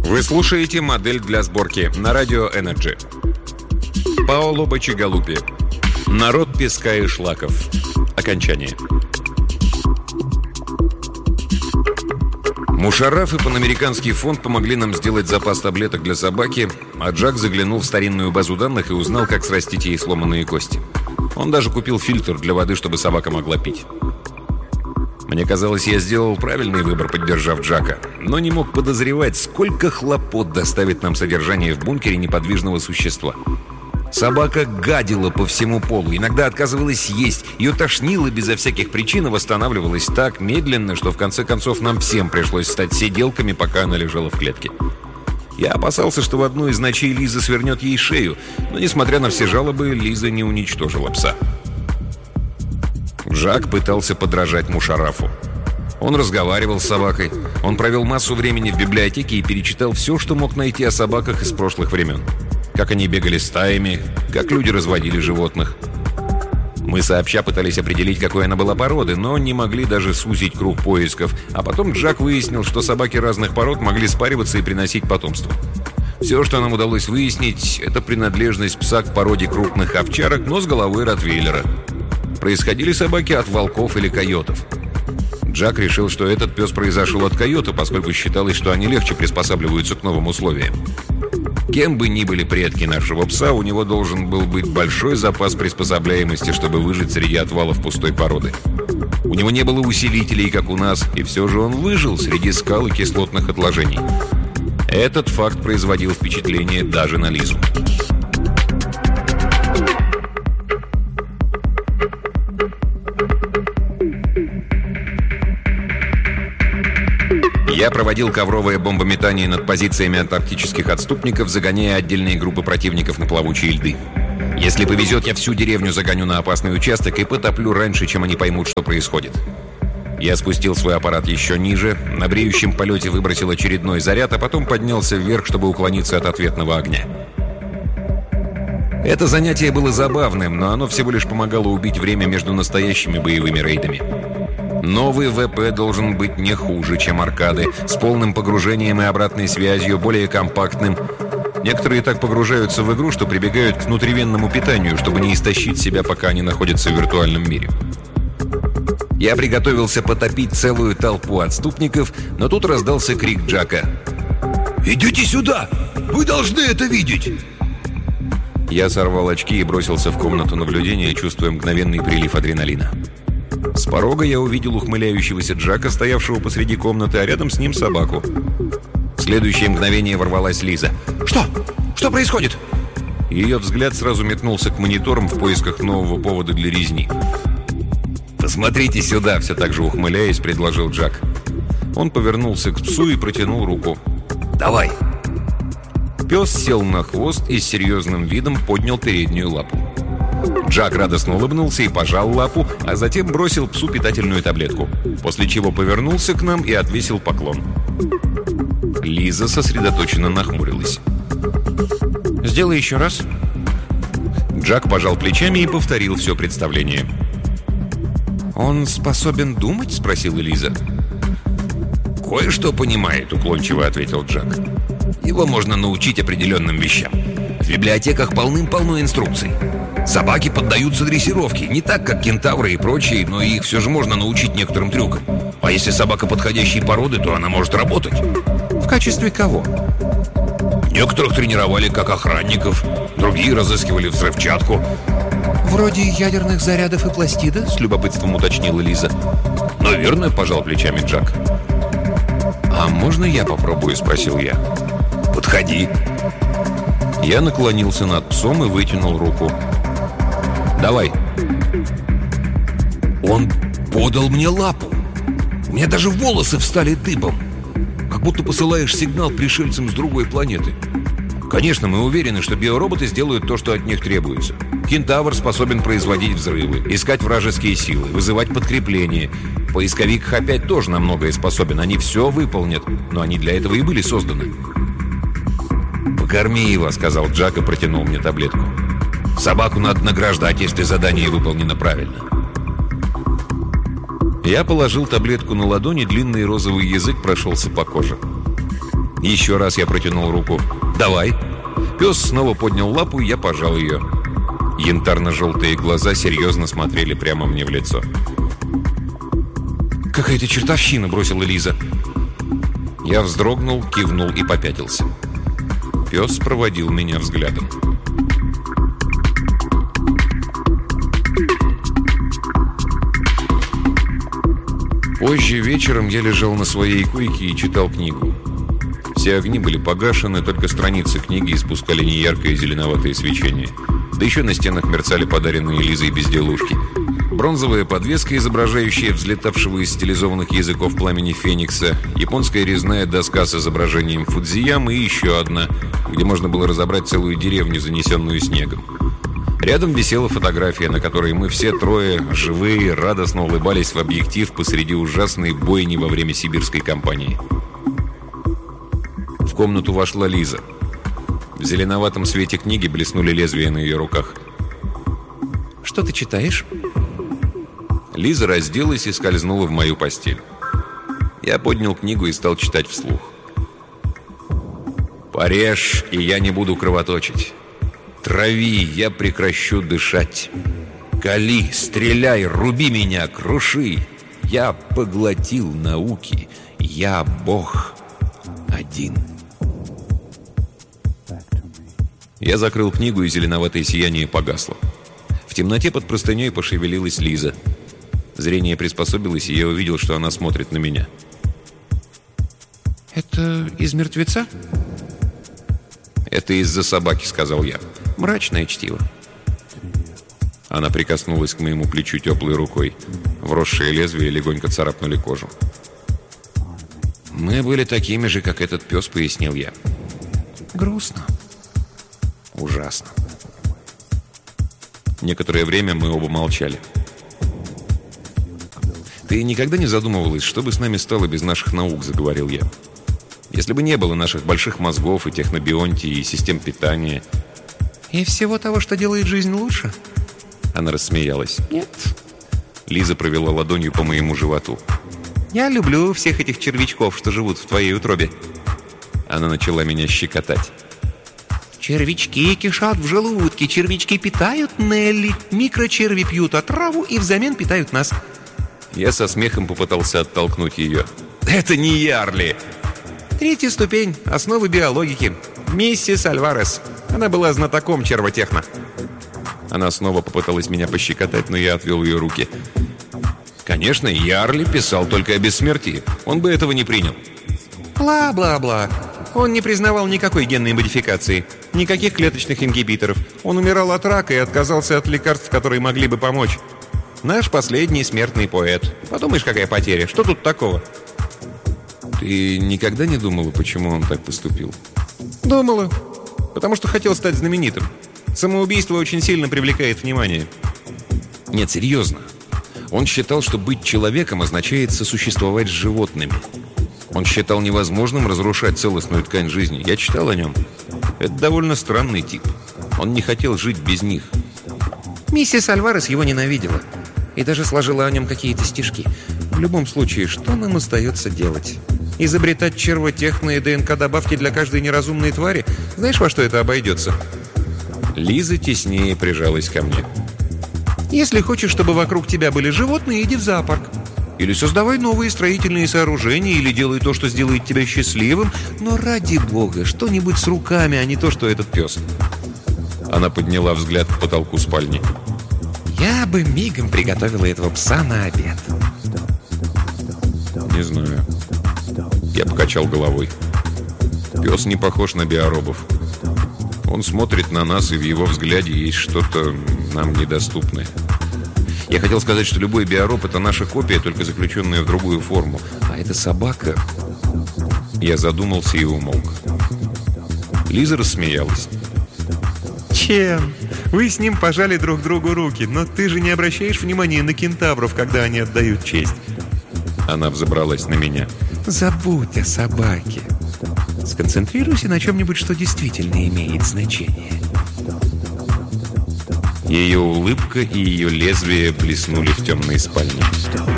Вы слушаете «Модель для сборки» на радио Energy. Паоло Бачигалупи. Народ песка и шлаков. Окончание. Мушарраф и Панамериканский фонд помогли нам сделать запас таблеток для собаки, а Джак заглянул в старинную базу данных и узнал, как срастить ей сломанные кости. Он даже купил фильтр для воды, чтобы собака могла пить. Мне казалось, я сделал правильный выбор, поддержав Джака, но не мог подозревать, сколько хлопот доставит нам содержание в бункере неподвижного существа. Собака гадила по всему полу, иногда отказывалась есть, ее тошнило безо всяких причин и восстанавливалась так медленно, что в конце концов нам всем пришлось стать сиделками, пока она лежала в клетке. Я опасался, что в одну из ночей Лиза свернет ей шею, но, несмотря на все жалобы, Лиза не уничтожила пса. Джак пытался подражать Мушаррафу. Он разговаривал с собакой, он провел массу времени в библиотеке и перечитал все, что мог найти о собаках из прошлых времен. Как они бегали стаями, как люди разводили животных. Мы сообща пытались определить, какой она была породы, но не могли даже сузить круг поисков. А потом Джак выяснил, что собаки разных пород могли спариваться и приносить потомство. Все, что нам удалось выяснить, это принадлежность пса к породе крупных овчарок, но с головой ротвейлера. Происходили собаки от волков или койотов. Джак решил, что этот пес произошел от койота, поскольку считалось, что они легче приспосабливаются к новым условиям. Кем бы ни были предки нашего пса, у него должен был быть большой запас приспособляемости, чтобы выжить среди отвалов пустой породы. У него не было усилителей, как у нас, и все же он выжил среди скал и кислотных отложений. Этот факт производил впечатление даже на Лизу. Я проводил ковровое бомбометание над позициями антарктических отступников, загоняя отдельные группы противников на плавучие льды. Если повезет, я всю деревню загоню на опасный участок и потоплю раньше, чем они поймут, что происходит. Я спустил свой аппарат еще ниже, на бреющем полете выбросил очередной заряд, а потом поднялся вверх, чтобы уклониться от ответного огня. Это занятие было забавным, но оно всего лишь помогало убить время между настоящими боевыми рейдами. Новый ВП должен быть не хуже, чем аркады, с полным погружением и обратной связью, более компактным. Некоторые так погружаются в игру, что прибегают к внутривенному питанию, чтобы не истощить себя, пока они находятся в виртуальном мире. Я приготовился потопить целую толпу отступников, но тут раздался крик Джака. «Идите сюда! Вы должны это видеть!» Я сорвал очки и бросился в комнату наблюдения, чувствуя мгновенный прилив адреналина. С порога я увидел ухмыляющегося Джака, стоявшего посреди комнаты, а рядом с ним собаку. В следующее мгновение ворвалась Лиза. «Что? Что происходит?» Ее взгляд сразу метнулся к мониторам в поисках нового повода для резни. «Посмотрите сюда!» — все так же ухмыляясь, предложил Джак. Он повернулся к псу и протянул руку. «Давай!» Пес сел на хвост и с серьезным видом поднял переднюю лапу. Джак радостно улыбнулся и пожал лапу, а затем бросил псу питательную таблетку, после чего повернулся к нам и отвесил поклон. Лиза сосредоточенно нахмурилась. «Сделай еще раз». Джак пожал плечами и повторил все представление. «Он способен думать?» — спросила Лиза. «Кое-что понимает», — уклончиво ответил Джак. «Его можно научить определенным вещам. В библиотеках полным-полно инструкций. Собаки поддаются дрессировке, не так, как кентавры и прочие, но их все же можно научить некоторым трюкам. А если собака подходящей породы, то она может работать». «В качестве кого?» «Некоторых тренировали как охранников, другие разыскивали взрывчатку». «Вроде ядерных зарядов и пластида?» — с любопытством уточнила Лиза. «Наверное», — пожал плечами Джак. «А можно я попробую?» — спросил я. «Подходи». Я наклонился над псом и вытянул руку. «Давай». Он подал мне лапу. У меня даже волосы встали дыбом. Как будто посылаешь сигнал пришельцам с другой планеты. Конечно, мы уверены, что биороботы сделают то, что от них требуется. Кентавр способен производить взрывы, искать вражеские силы, вызывать подкрепление. Поисковик их опять тоже на многое способен. Они все выполнят, но они для этого и были созданы. «Покорми его», — сказал Джак и протянул мне таблетку. «Собаку надо награждать, если задание выполнено правильно». Я положил таблетку на ладони, длинный розовый язык прошелся по коже. Еще раз я протянул руку. «Давай». Пес снова поднял лапу, и я пожал ее. Янтарно-желтые глаза серьезно смотрели прямо мне в лицо. «Какая-то чертовщина!» — бросила Лиза. Я вздрогнул, кивнул и попятился. Пес проводил меня взглядом. Позже вечером я лежал на своей койке и читал книгу. Все огни были погашены, только страницы книги испускали неяркое зеленоватое свечение. Да еще на стенах мерцали подаренные Лизой безделушки. Бронзовая подвеска, изображающая взлетавшего из стилизованных языков пламени феникса, японская резная доска с изображением Фудзиямы и еще одна, где можно было разобрать целую деревню, занесенную снегом. Рядом висела фотография, на которой мы все трое, живые, радостно улыбались в объектив посреди ужасной бойни во время сибирской кампании. В комнату вошла Лиза. В зеленоватом свете книги блеснули лезвия на ее руках. «Что ты читаешь?» Лиза разделась и скользнула в мою постель. Я поднял книгу и стал читать вслух. «Порежь, и я не буду кровоточить. Трави, я прекращу дышать. Кали, стреляй, руби меня, круши. Я поглотил науки. Я Бог один». Я закрыл книгу, и зеленоватое сияние погасло. В темноте под простыней пошевелилась Лиза. Зрение приспособилось, и я увидел, что она смотрит на меня. «Это из «Мертвеца»?» «Это из-за собаки», — сказал я. «Мрачное чтиво». Она прикоснулась к моему плечу теплой рукой. Вросшие лезвия легонько царапнули кожу. «Мы были такими же, как этот пес», — пояснил я. «Грустно. Ужасно». Некоторое время мы оба молчали. «Ты никогда не задумывалась, что бы с нами стало без наших наук?» — заговорил я. «Если бы не было наших больших мозгов и технобионтии, и систем питания». «И всего того, что делает жизнь лучше?» Она рассмеялась. «Нет». Лиза провела ладонью по моему животу. «Я люблю всех этих червячков, что живут в твоей утробе». Она начала меня щекотать. «Червячки кишат в желудке, червячки питают Нелли, микрочерви пьют отраву и взамен питают нас». Я со смехом попытался оттолкнуть ее. «Это не Ярли!» «Третья ступень, основы биологики. Миссис Альварес. Она была знатоком червотехно». Она снова попыталась меня пощекотать, но я отвел ее руки. «Конечно, Ярли писал только о бессмертии. Он бы этого не принял». «Бла-бла-бла. Он не признавал никакой генной модификации, никаких клеточных ингибиторов. Он умирал от рака и отказался от лекарств, которые могли бы помочь. Наш последний смертный поэт. Подумаешь, какая потеря. Что тут такого?» «Ты никогда не думала, почему он так поступил?» «Думала. Потому что хотел стать знаменитым. Самоубийство очень сильно привлекает внимание». «Нет, серьезно. Он считал, что быть человеком означает сосуществовать с животными. Он считал невозможным разрушать целостную ткань жизни. Я читал о нем. Это довольно странный тип. Он не хотел жить без них». «Миссис Альварес его ненавидела. И даже сложила о нем какие-то стишки. В любом случае, что нам остается делать? Изобретать червотехные ДНК-добавки для каждой неразумной твари? Знаешь, во что это обойдется?» Лиза теснее прижалась ко мне. «Если хочешь, чтобы вокруг тебя были животные, иди в зоопарк. Или создавай новые строительные сооружения, или делай то, что сделает тебя счастливым. Но ради бога, что-нибудь с руками, а не то, что этот пес». Она подняла взгляд к потолку спальни. «Я бы мигом приготовила этого пса на обед». «Не знаю». Я покачал головой. Пес не похож на биоробов. Он смотрит на нас, и в его взгляде есть что-то нам недоступное. Я хотел сказать, что любой биороб — это наша копия, только заключенная в другую форму. А эта собака... Я задумался и умолк. Лиза рассмеялась. «Чем? Вы с ним пожали друг другу руки, но ты же не обращаешь внимания на кентавров, когда они отдают честь». Она взобралась на меня. «Забудь о собаке. Сконцентрируйся на чем-нибудь, что действительно имеет значение». Ее улыбка и ее лезвие блеснули в темной спальне.